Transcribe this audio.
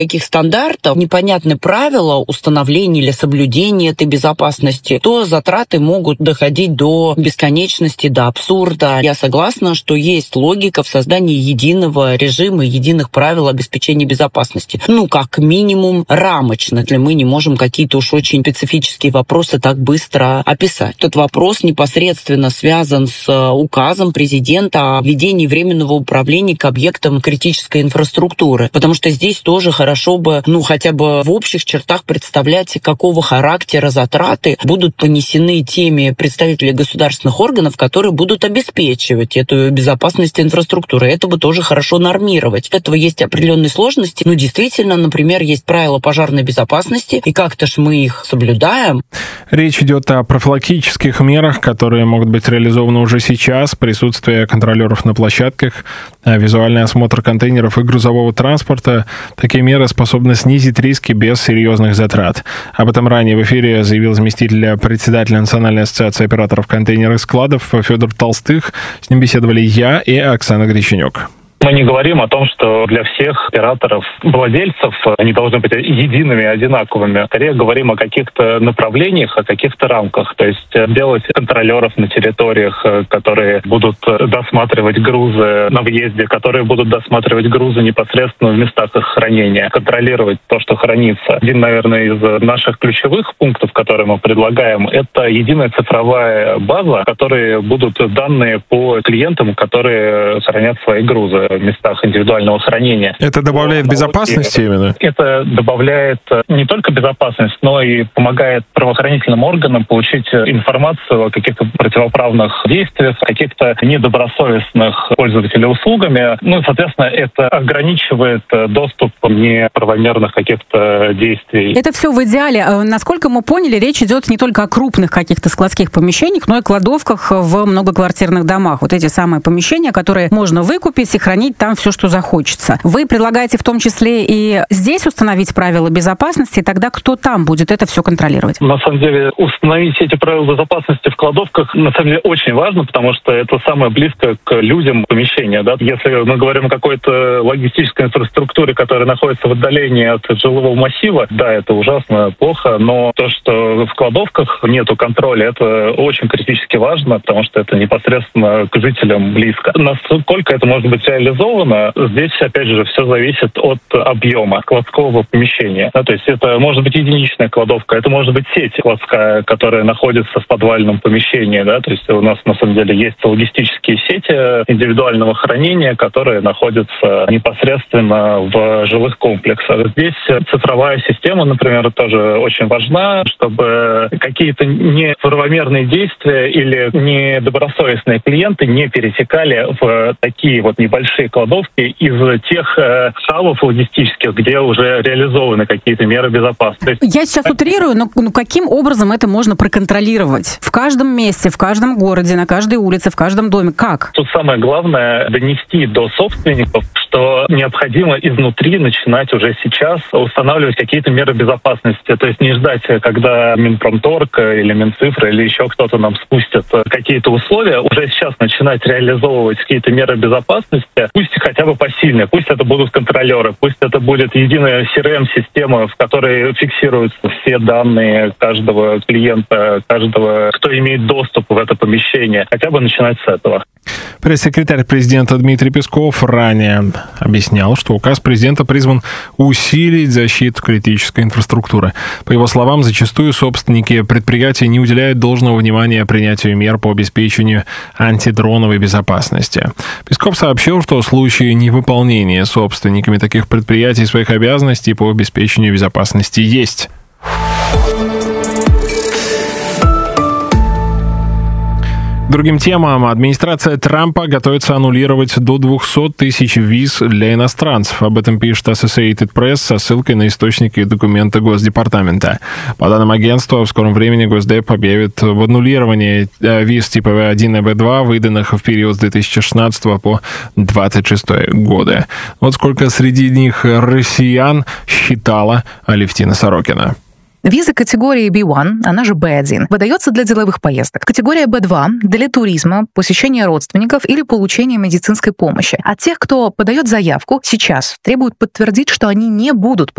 каких стандартов, непонятны правила установления или соблюдения этой безопасности, то затраты могут доходить до бесконечности, до абсурда. Я согласна, что есть логика в создании единого режима, единых правил обеспечения безопасности. Как минимум рамочно, если мы не можем какие-то уж очень специфические вопросы так быстро описать. Этот вопрос непосредственно связан с указом президента о введении временного управления к объектам критической инфраструктуры, потому что здесь тоже хорошо бы, хотя бы в общих чертах представлять, какого характера затраты будут понесены теми представителями государственных органов, которые будут обеспечивать эту безопасность инфраструктуры. Это бы тоже хорошо нормировать. От этого есть определенные сложности. Действительно, например, есть правила пожарной безопасности, и как-то ж мы их соблюдаем. Речь идет о профилактических мерах, которые могут быть реализованы уже сейчас. Присутствие контролеров на площадках, визуальный осмотр контейнеров и грузового транспорта. Такие меры способны снизить риски без серьезных затрат. Об этом ранее в эфире заявил заместитель председателя Национальной ассоциации операторов контейнерных складов Федор Толстых. С ним беседовали я и Оксана Греченюк. Мы не говорим о том, что для всех операторов, владельцев, они должны быть едиными, одинаковыми. Скорее говорим о каких-то направлениях, о каких-то рамках. То есть делать контролеров на территориях, которые будут досматривать грузы на въезде, которые будут досматривать грузы непосредственно в местах их хранения, контролировать то, что хранится. Один, наверное, из наших ключевых пунктов, которые мы предлагаем, это единая цифровая база, в которой будут данные по клиентам, которые хранят свои грузы в местах индивидуального хранения. Это добавляет безопасности именно? Это добавляет не только безопасность, но и помогает правоохранительным органам получить информацию о каких-то противоправных действиях, о каких-то недобросовестных пользователей услугами. Соответственно, это ограничивает доступ неправомерных каких-то действий. Это все в идеале. Насколько мы поняли, речь идет не только о крупных каких-то складских помещениях, но и кладовках в многоквартирных домах. Вот эти самые помещения, которые можно выкупить и хранить там все, что захочется. Вы предлагаете в том числе и здесь установить правила безопасности, и тогда кто там будет это все контролировать? На самом деле, установить эти правила безопасности в кладовках, на самом деле, очень важно, потому что это самое близкое к людям помещение. Да? Если мы говорим о какой-то логистической инфраструктуре, которая находится в отдалении от жилого массива, да, это ужасно плохо, но то, что в кладовках нету контроля, это очень критически важно, потому что это непосредственно к жителям близко. Насколько это может быть реализовано? Здесь, опять же, все зависит от объема складского помещения. То есть это может быть единичная кладовка, это может быть сеть складская, которая находится в подвальном помещении. Да? То есть у нас, на самом деле, есть логистические сети индивидуального хранения, которые находятся непосредственно в жилых комплексах. Здесь цифровая система, например, тоже очень важна, чтобы какие-то неправомерные действия или недобросовестные клиенты не перетекали в такие небольшие кладовки из тех хабов логистических, где уже реализованы какие-то меры безопасности. Я сейчас утрирую, но каким образом это можно проконтролировать? В каждом месте, в каждом городе, на каждой улице, в каждом доме. Как? Тут самое главное донести до собственников, что необходимо изнутри начинать уже сейчас устанавливать какие-то меры безопасности. То есть не ждать, когда Минпромторг или Минцифра или еще кто-то нам спустят какие-то условия. Уже сейчас начинать реализовывать какие-то меры безопасности, пусть хотя бы посильные, пусть это будут контролеры, пусть это будет единая CRM-система, в которой фиксируются все данные каждого клиента, каждого, кто имеет доступ в это помещение. Хотя бы начинать с этого. Пресс-секретарь президента Дмитрий Песков ранее объяснял, что указ президента призван усилить защиту критической инфраструктуры. По его словам, зачастую собственники предприятий не уделяют должного внимания принятию мер по обеспечению антидроновой безопасности. Песков сообщил, что в случае невыполнения собственниками таких предприятий своих обязанностей по обеспечению безопасности есть. К другим темам. Администрация Трампа готовится аннулировать до 200 тысяч виз для иностранцев. Об этом пишет Associated Press со ссылкой на источники и документы Госдепартамента. По данным агентства, в скором времени Госдеп объявит в аннулировании виз типа В1 и В2, выданных в период с 2016 по 2026 годы. Вот сколько среди них россиян, считала Алевтина Сорокина. Виза категории B1, она же B1, выдается для деловых поездок. Категория B2 для туризма, посещения родственников или получения медицинской помощи. А тех, кто подает заявку, сейчас требуют подтвердить, что они не будут